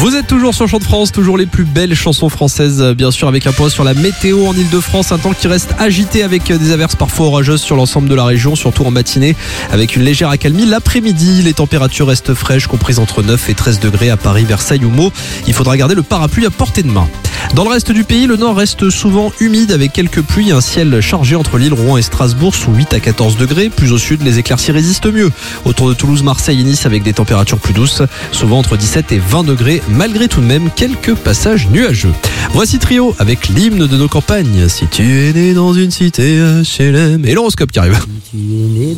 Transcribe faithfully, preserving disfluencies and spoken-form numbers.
Vous êtes toujours sur Chant de France, toujours les plus belles chansons françaises, bien sûr, avec un point sur la météo en Ile-de-France. Un temps qui reste agité avec des averses parfois orageuses sur l'ensemble de la région, surtout en matinée, avec une légère accalmie. L'après-midi, les températures restent fraîches, comprises entre neuf et treize degrés à Paris, Versailles ou Meaux. Il faudra garder le parapluie à portée de main. Dans le reste du pays, le nord reste souvent humide avec quelques pluies, un ciel chargé entre Lille, Rouen et Strasbourg sous huit à quatorze degrés. Plus au sud, les éclaircies résistent mieux. Autour de Toulouse, Marseille et Nice avec des températures plus douces, souvent entre dix-sept et vingt degrés, malgré tout de même quelques passages nuageux. Voici Trio avec l'hymne de nos campagnes. Si tu es né dans une cité H L M. Et l'horoscope qui arrive.